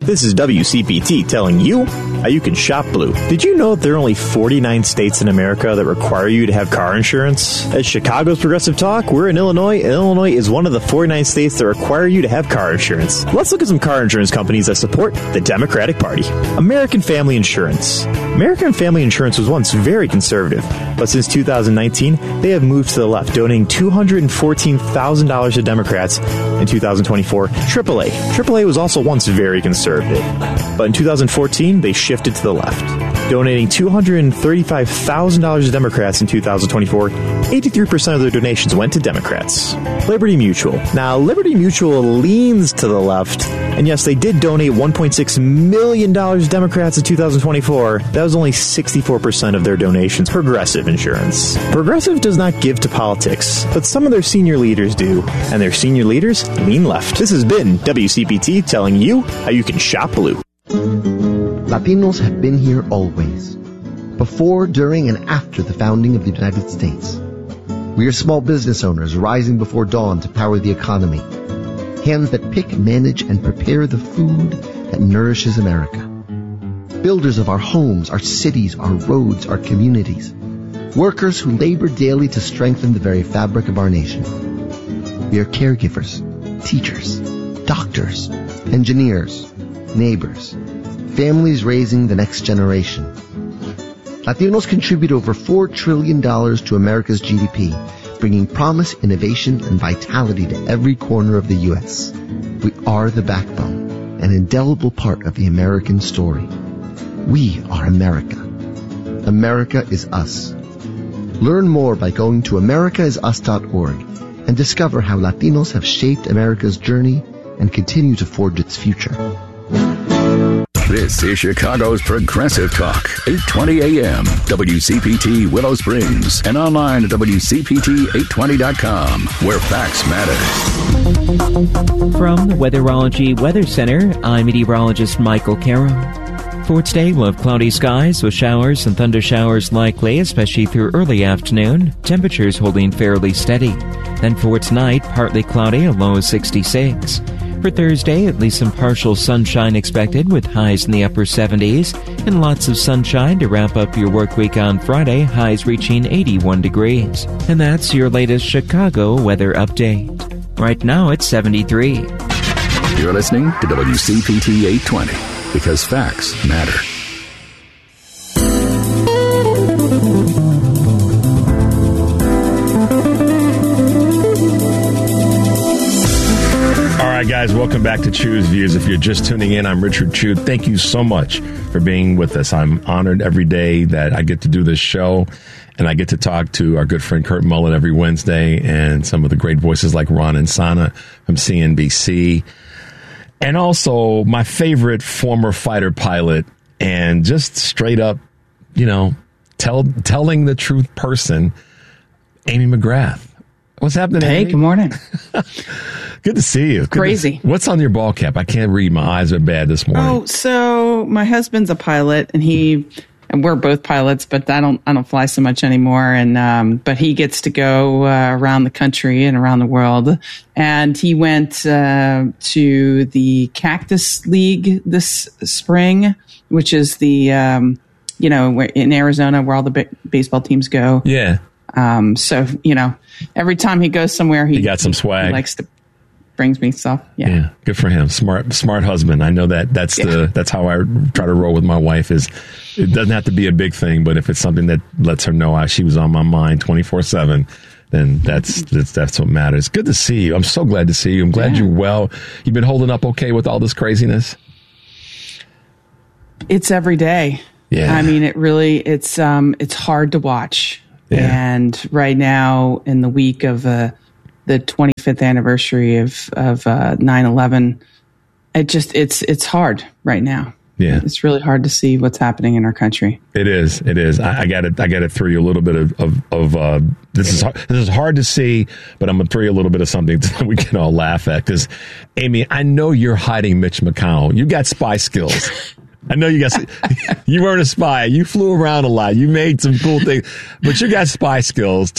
This is WCPT telling you how you can shop blue. Did you know that there are only 49 states in America that require you to have car insurance? At Chicago's Progressive Talk, we're in Illinois, and Illinois is one of the 49 states that require you to have car insurance. Let's look at some car insurance companies that support the Democratic Party. American Family Insurance. American Family Insurance was once very conservative, but since 2019, they have moved to the left, donating $214,000 to Democrats in 2024. AAA was also once very conservative, but in 2014, they shifted to the left, donating $235,000 to Democrats in 2024. 83% of their donations went to Democrats. Liberty Mutual. Now, Liberty Mutual leans to the left, and yes, they did donate $1.6 million to Democrats in 2024. That was only 64% of their donations. Progressive Insurance. Progressive does not give to politics, but some of their senior leaders do, and their senior leaders lean left. This has been WCPT telling you how you can shop blue. Latinos have been here always, before, during, and after the founding of the United States. We are small business owners rising before dawn to power the economy, hands that pick, manage, and prepare the food that nourishes America. Builders of our homes, our cities, our roads, our communities. Workers who labor daily to strengthen the very fabric of our nation. We are caregivers, teachers, doctors, engineers, neighbors, families raising the next generation. Latinos contribute over $4 trillion to America's GDP, bringing promise, innovation, and vitality to every corner of the U.S. We are the backbone, an indelible part of the American story. We are America. America is us. Learn more by going to americaisus.org and discover how Latinos have shaped America's journey and continue to forge its future. This is Chicago's Progressive Talk, 820 AM, WCPT Willow Springs, and online at WCPT820.com, where facts matter. From the Weatherology Weather Center, I'm meteorologist Michael Carroll. For today, we'll have cloudy skies with showers and thunder showers likely, especially through early afternoon. Temperatures holding fairly steady. Then for tonight, partly cloudy, a low of 66. For Thursday, at least some partial sunshine expected with highs in the upper 70s, and lots of sunshine to wrap up your work week on Friday, highs reaching 81 degrees. And that's your latest Chicago weather update. Right now, it's 73. You're listening to WCPT 820, because facts matter. All right, guys, welcome back to Chew's Views. If you're just tuning in, I'm Richard Chew. Thank you so much for being with us. I'm honored every day that I get to do this show, and I get to talk to our good friend Kurt Mullen every Wednesday, and some of the great voices like Ron Insana from CNBC, and also my favorite former fighter pilot, and just straight up, telling the truth person, Amy McGrath. What's happening, Hey, Amy? good morning. Good to see you. Crazy. What's on your ball cap? I can't read. My eyes are bad this morning. Oh, so my husband's a pilot, and we're both pilots, but I don't fly so much anymore. And but he gets to go around the country and around the world. And he went to the Cactus League this spring, which is the where in Arizona where all the baseball teams go. Yeah. So every time he goes somewhere, he got some swag. He likes to brings me stuff. Yeah. Good for him. Smart husband. I know that's how I try to roll with my wife. Is it doesn't have to be a big thing, but if it's something that lets her know she was on my mind 24/7, then that's what matters. Good to see you. I'm so glad to see you. I'm glad you're well. You've been holding up okay with all this craziness? It's every day. Yeah. I mean, it's hard to watch. Yeah. And right now, in the week of the 25th anniversary of 9/11, it's hard right now. Yeah, it's really hard to see what's happening in our country. It is. I got to throw you a little bit of this is hard to see, but I'm gonna throw you a little bit of something that we can all laugh at. Because Amy, I know you're hiding Mitch McConnell. You got spy skills. I know you weren't a spy. You flew around a lot. You made some cool things, but you got spy skills.